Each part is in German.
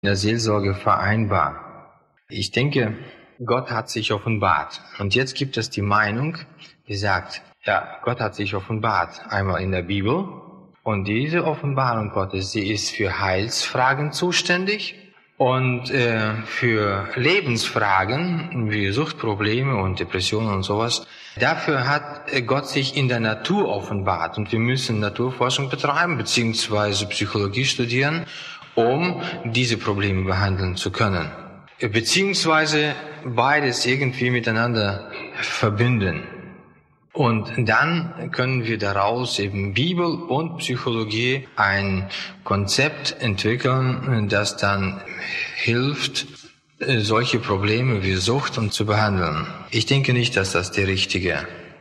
in der Seelsorge vereinbar. Ich denke, Gott hat sich offenbart. Und jetzt gibt es die Meinung, die sagt, ja, Gott hat sich offenbart, einmal in der Bibel. Und diese Offenbarung Gottes, sie ist für Heilsfragen zuständig und für Lebensfragen wie Suchtprobleme und Depressionen und sowas. Dafür hat Gott sich in der Natur offenbart. Und wir müssen Naturforschung betreiben bzw. Psychologie studieren, um diese Probleme behandeln zu können. Beziehungsweise beides irgendwie miteinander verbinden. Und dann können wir daraus eben Bibel und Psychologie ein Konzept entwickeln, das dann hilft, solche Probleme wie Sucht zu behandeln. Ich denke nicht, dass das die richtige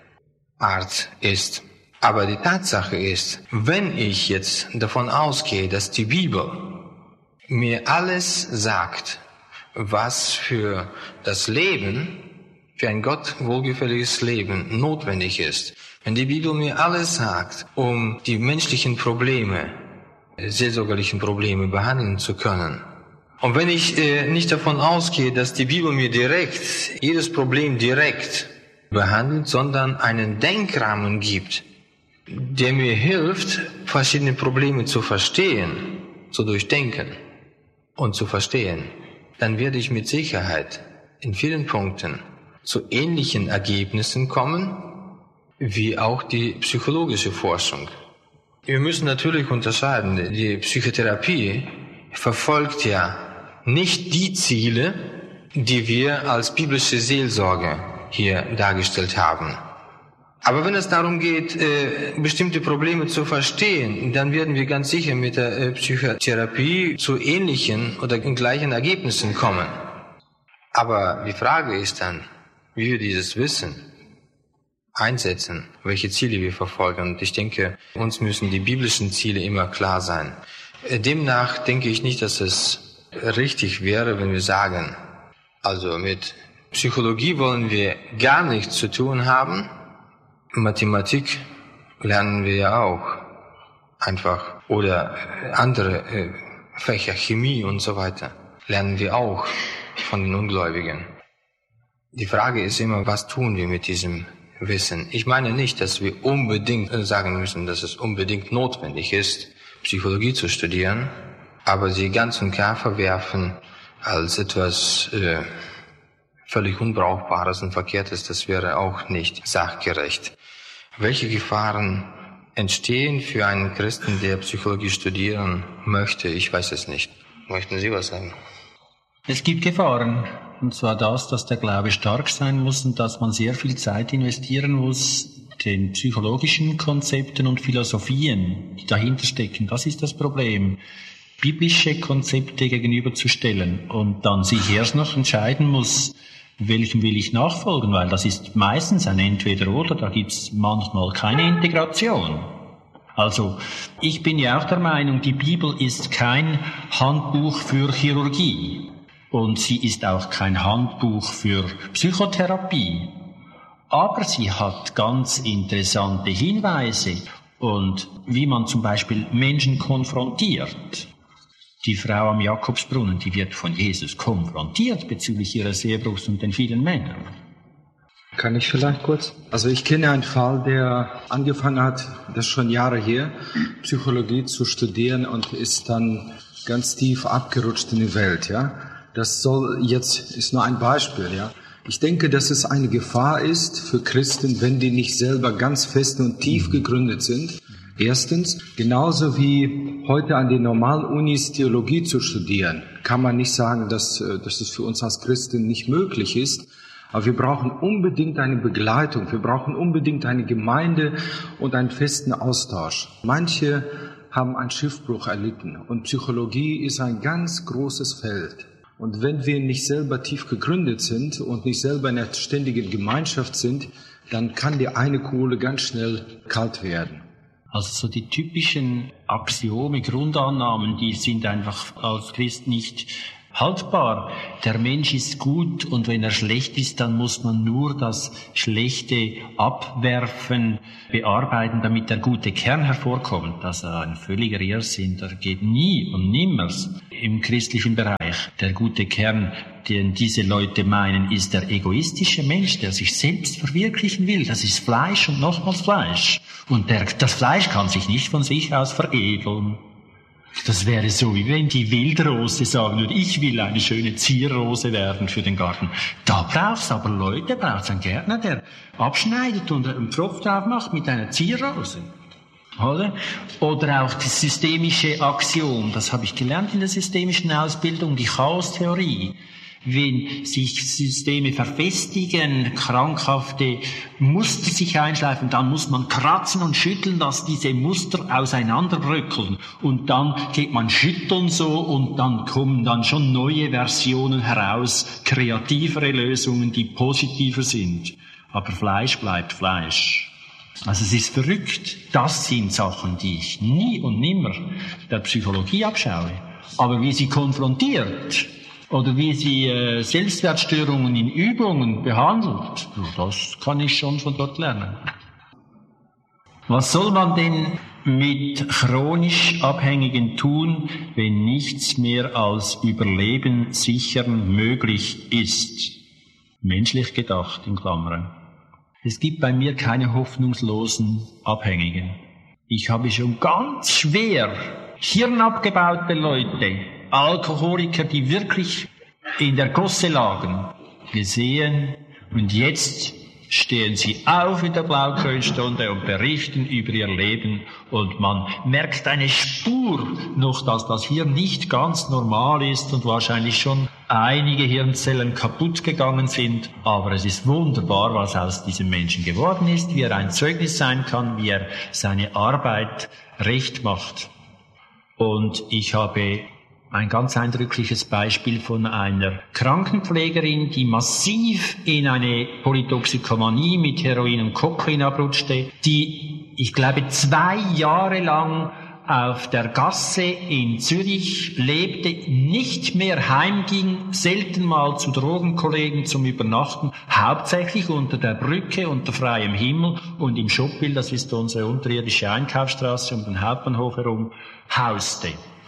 Art ist. Aber die Tatsache ist, wenn ich jetzt davon ausgehe, dass die Bibel mir alles sagt, was für das Leben, für ein Gott wohlgefälliges Leben notwendig ist. Wenn die Bibel mir alles sagt, um die menschlichen Probleme, seelsorgerlichen Probleme behandeln zu können. Und wenn ich nicht davon ausgehe, dass die Bibel mir jedes Problem direkt behandelt, sondern einen Denkrahmen gibt, der mir hilft, verschiedene Probleme zu verstehen, zu durchdenken und zu verstehen, dann werde ich mit Sicherheit in vielen Punkten zu ähnlichen Ergebnissen kommen, wie auch die psychologische Forschung. Wir müssen natürlich unterscheiden. Die Psychotherapie verfolgt ja nicht die Ziele, die wir als biblische Seelsorge hier dargestellt haben. Aber wenn es darum geht, bestimmte Probleme zu verstehen, dann werden wir ganz sicher mit der Psychotherapie zu ähnlichen oder gleichen Ergebnissen kommen. Aber die Frage ist dann, wie wir dieses Wissen einsetzen, welche Ziele wir verfolgen. Und ich denke, uns müssen die biblischen Ziele immer klar sein. Demnach denke ich nicht, dass es richtig wäre, wenn wir sagen, also mit Psychologie wollen wir gar nichts zu tun haben. Mathematik lernen wir ja auch einfach. Oder andere Fächer, Chemie und so weiter, lernen wir auch von den Ungläubigen. Die Frage ist immer, was tun wir mit diesem Wissen? Ich meine nicht, dass wir unbedingt sagen müssen, dass es unbedingt notwendig ist, Psychologie zu studieren, aber sie ganz und gar verwerfen als etwas völlig Unbrauchbares und Verkehrtes, das wäre auch nicht sachgerecht. Welche Gefahren entstehen für einen Christen, der Psychologie studieren möchte? Ich weiß es nicht. Möchten Sie was sagen? Es gibt Gefahren, und zwar das, dass der Glaube stark sein muss und dass man sehr viel Zeit investieren muss, den psychologischen Konzepten und Philosophien, die dahinter stecken. Das ist das Problem, biblische Konzepte gegenüberzustellen und dann sich erst noch entscheiden muss, welchem will ich nachfolgen, weil das ist meistens ein Entweder-Oder, da gibt es manchmal keine Integration. Also, ich bin ja auch der Meinung, die Bibel ist kein Handbuch für Chirurgie. Und sie ist auch kein Handbuch für Psychotherapie. Aber sie hat ganz interessante Hinweise und wie man zum Beispiel Menschen konfrontiert. Die Frau am Jakobsbrunnen, die wird von Jesus konfrontiert bezüglich ihres Ehebruchs und den vielen Männern. Kann ich vielleicht kurz? Also ich kenne einen Fall, der angefangen hat, das ist schon Jahre her, Psychologie zu studieren und ist dann ganz tief abgerutscht in die Welt, ja. Das ist nur ein Beispiel, ja. Ich denke, dass es eine Gefahr ist für Christen, wenn die nicht selber ganz fest und tief gegründet sind. Erstens, genauso wie heute an den Normalunis Theologie zu studieren, kann man nicht sagen, dass es für uns als Christen nicht möglich ist. Aber wir brauchen unbedingt eine Begleitung, wir brauchen unbedingt eine Gemeinde und einen festen Austausch. Manche haben einen Schiffbruch erlitten und Psychologie ist ein ganz großes Feld. Und wenn wir nicht selber tief gegründet sind und nicht selber in einer ständigen Gemeinschaft sind, dann kann die eine Kohle ganz schnell kalt werden. Also so die typischen Axiome, Grundannahmen, die sind einfach als Christ nicht haltbar. Der Mensch ist gut und wenn er schlecht ist, dann muss man nur das Schlechte abwerfen, bearbeiten, damit der gute Kern hervorkommt. Das ist ein völliger Irrsinn. Der geht nie und niemals im christlichen Bereich. Der gute Kern, den diese Leute meinen, ist der egoistische Mensch, der sich selbst verwirklichen will. Das ist Fleisch und nochmals Fleisch. Und das Fleisch kann sich nicht von sich aus veredeln. Das wäre so, wie wenn die Wildrose sagen würde, ich will eine schöne Zierrose werden für den Garten. Da braucht's aber Leute, braucht's einen Gärtner, der abschneidet und einen Pfropf drauf macht mit einer Zierrose. Oder? Oder auch das systemische Axiom, das habe ich gelernt in der systemischen Ausbildung, die Chaostheorie. Wenn sich Systeme verfestigen, krankhafte Muster sich einschleifen, dann muss man kratzen und schütteln, dass diese Muster auseinanderbröckeln. Und dann geht man schütteln so und dann kommen dann schon neue Versionen heraus, kreativere Lösungen, die positiver sind. Aber Fleisch bleibt Fleisch. Also es ist verrückt. Das sind Sachen, die ich nie und nimmer der Psychologie abschaue. Aber wie sie konfrontiert, oder wie sie Selbstwertstörungen in Übungen behandelt, das kann ich schon von dort lernen. Was soll man denn mit chronisch Abhängigen tun, wenn nichts mehr als Überleben sichern möglich ist? Menschlich gedacht, in Klammern. Es gibt bei mir keine hoffnungslosen Abhängigen. Ich habe schon ganz schwer hirnabgebaute Leute, Alkoholiker, die wirklich in der Gosse lagen, gesehen und jetzt stehen sie auf in der Blaukreuzstunde und berichten über ihr Leben und man merkt eine Spur noch, dass das hier nicht ganz normal ist und wahrscheinlich schon einige Hirnzellen kaputt gegangen sind, aber es ist wunderbar, was aus diesem Menschen geworden ist, wie er ein Zeugnis sein kann, wie er seine Arbeit recht macht. Und ich habe ein ganz eindrückliches Beispiel von einer Krankenpflegerin, die massiv in eine Polytoxikomanie mit Heroin und Kokain abrutschte, die, ich glaube, 2 Jahre lang auf der Gasse in Zürich lebte, nicht mehr heimging, selten mal zu Drogenkollegen zum Übernachten, hauptsächlich unter der Brücke, unter freiem Himmel und im Schoppil, das ist unsere unterirdische Einkaufsstraße um den Hauptbahnhof herum, hauste.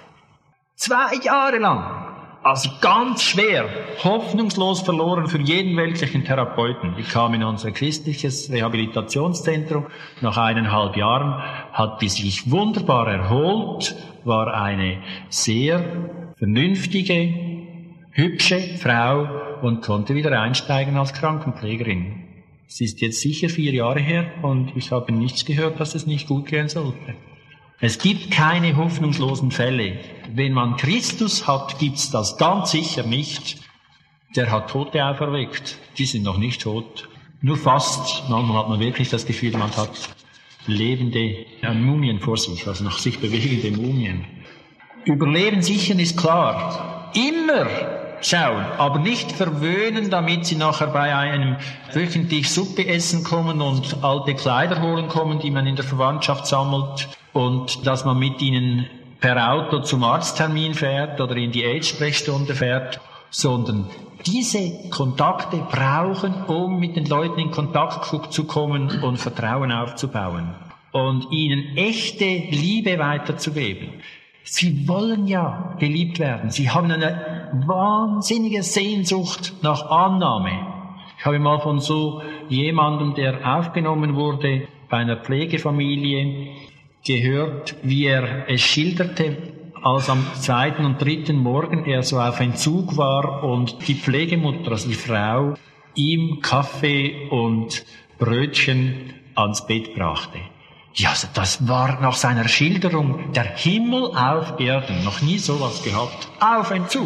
2 Jahre lang. Also ganz schwer, hoffnungslos verloren für jeden weltlichen Therapeuten. Ich kam in unser christliches Rehabilitationszentrum. Nach 1,5 Jahren hat die sich wunderbar erholt, war eine sehr vernünftige, hübsche Frau und konnte wieder einsteigen als Krankenpflegerin. Es ist jetzt sicher 4 Jahre her und ich habe nichts gehört, dass es nicht gut gehen sollte. Es gibt keine hoffnungslosen Fälle. Wenn man Christus hat, gibt's das ganz sicher nicht. Der hat Tote auferweckt. Die sind noch nicht tot. Nur fast. Manchmal hat man wirklich das Gefühl, man hat lebende Mumien vor sich, also noch sich bewegende Mumien. Überleben sichern ist klar. Immer schauen, aber nicht verwöhnen, damit sie nachher bei einem wöchentlich Suppe essen kommen und alte Kleider holen kommen, die man in der Verwandtschaft sammelt. Und dass man mit ihnen per Auto zum Arzttermin fährt oder in die AIDS-Sprechstunde fährt, sondern diese Kontakte brauchen, um mit den Leuten in Kontakt zu kommen und Vertrauen aufzubauen und ihnen echte Liebe weiterzugeben. Sie wollen ja geliebt werden. Sie haben eine wahnsinnige Sehnsucht nach Annahme. Ich habe mal von so jemandem, der aufgenommen wurde bei einer Pflegefamilie, gehört, wie er es schilderte, als am 2. und 3. Morgen er so auf Entzug war und die Pflegemutter, also die Frau, ihm Kaffee und Brötchen ans Bett brachte. Ja, also das war nach seiner Schilderung der Himmel auf Erden, noch nie sowas gehabt, auf Entzug.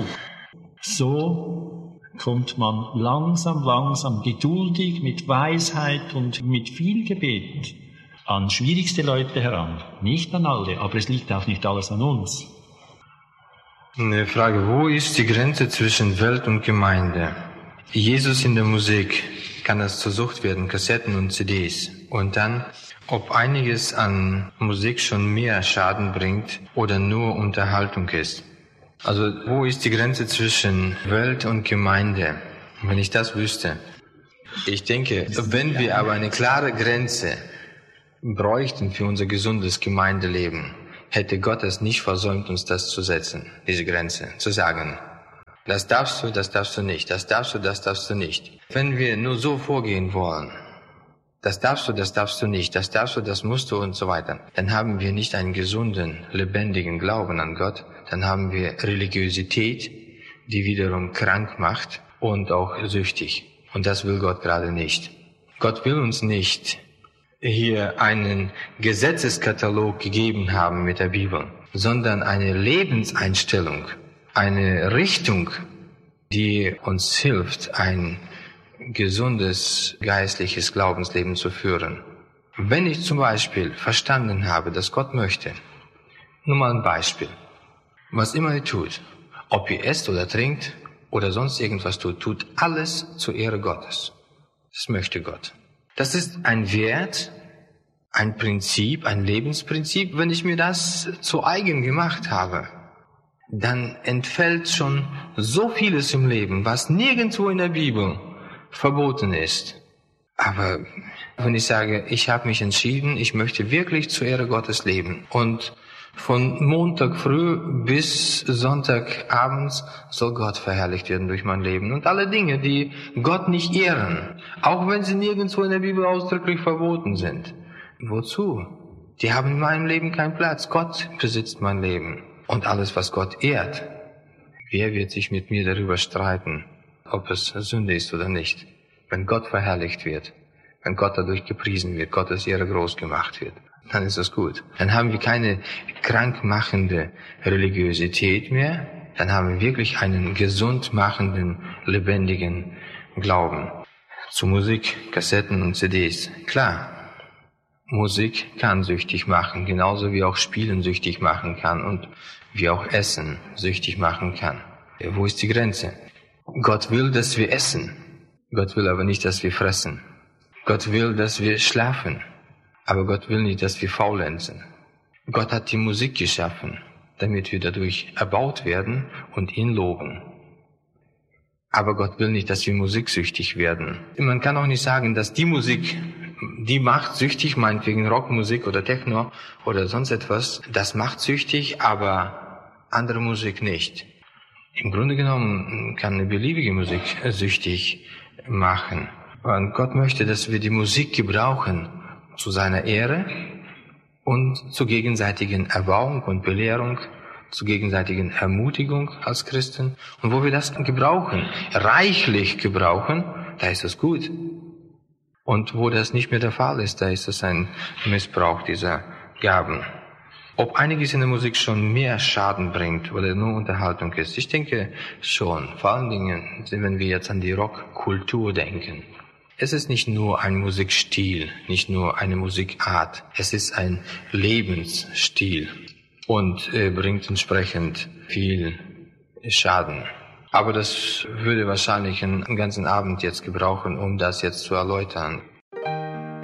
So kommt man langsam, geduldig, mit Weisheit und mit viel Gebet an schwierigste Leute heran. Nicht an alle, aber es liegt auch nicht alles an uns. Eine Frage, wo ist die Grenze zwischen Welt und Gemeinde? Jesus in der Musik, kann das zur Sucht werden, Kassetten und CDs. Und dann, ob einiges an Musik schon mehr Schaden bringt oder nur Unterhaltung ist. Also wo ist die Grenze zwischen Welt und Gemeinde? Wenn ich das wüsste. Ich denke, wenn wir aber eine klare Grenze bräuchten für unser gesundes Gemeindeleben, hätte Gott es nicht versäumt, uns das zu setzen, diese Grenze, zu sagen, das darfst du nicht, das darfst du nicht. Wenn wir nur so vorgehen wollen, das darfst du nicht, das musst du und so weiter, dann haben wir nicht einen gesunden, lebendigen Glauben an Gott, dann haben wir Religiosität, die wiederum krank macht und auch süchtig. Und das will Gott gerade nicht. Gott will uns nicht hier einen Gesetzeskatalog gegeben haben mit der Bibel, sondern eine Lebenseinstellung, eine Richtung, die uns hilft, ein gesundes geistliches Glaubensleben zu führen. Wenn ich zum Beispiel verstanden habe, dass Gott möchte, nur mal ein Beispiel, was immer ihr tut, ob ihr esst oder trinkt oder sonst irgendwas tut alles zur Ehre Gottes. Das möchte Gott. Das ist ein Wert, ein Prinzip, ein Lebensprinzip. Wenn ich mir das zu eigen gemacht habe, dann entfällt schon so vieles im Leben, was nirgendwo in der Bibel verboten ist. Aber wenn ich sage, ich habe mich entschieden, ich möchte wirklich zur Ehre Gottes leben und von Montag früh bis Sonntagabends soll Gott verherrlicht werden durch mein Leben. Und alle Dinge, die Gott nicht ehren, auch wenn sie nirgendwo in der Bibel ausdrücklich verboten sind. Wozu? Die haben in meinem Leben keinen Platz. Gott besitzt mein Leben. Und alles, was Gott ehrt, wer wird sich mit mir darüber streiten, ob es Sünde ist oder nicht? Wenn Gott verherrlicht wird, wenn Gott dadurch gepriesen wird, Gottes Ehre groß gemacht wird, dann ist das gut. Dann haben wir keine krankmachende Religiosität mehr, dann haben wir wirklich einen gesund machenden, lebendigen Glauben. Zu Musik, Kassetten und CDs. Klar, Musik kann süchtig machen, genauso wie auch Spielen süchtig machen kann und wie auch Essen süchtig machen kann. Wo ist die Grenze? Gott will, dass wir essen. Gott will aber nicht, dass wir fressen. Gott will, dass wir schlafen. Aber Gott will nicht, dass wir faulenzen. Gott hat die Musik geschaffen, damit wir dadurch erbaut werden und ihn loben. Aber Gott will nicht, dass wir musiksüchtig werden. Man kann auch nicht sagen, dass die Musik, die macht süchtig, meinetwegen Rockmusik oder Techno oder sonst etwas, das macht süchtig, aber andere Musik nicht. Im Grunde genommen kann eine beliebige Musik süchtig machen. Und Gott möchte, dass wir die Musik gebrauchen zu seiner Ehre und zur gegenseitigen Erbauung und Belehrung, zur gegenseitigen Ermutigung als Christen. Und wo wir das gebrauchen, reichlich gebrauchen, da ist es gut. Und wo das nicht mehr der Fall ist, da ist es ein Missbrauch dieser Gaben. Ob einiges in der Musik schon mehr Schaden bringt oder nur Unterhaltung ist, ich denke schon. Vor allen Dingen, wenn wir jetzt an die Rockkultur denken. Es ist nicht nur ein Musikstil, nicht nur eine Musikart. Es ist ein Lebensstil und bringt entsprechend viel Schaden. Aber das würde wahrscheinlich einen ganzen Abend jetzt gebrauchen, um das jetzt zu erläutern.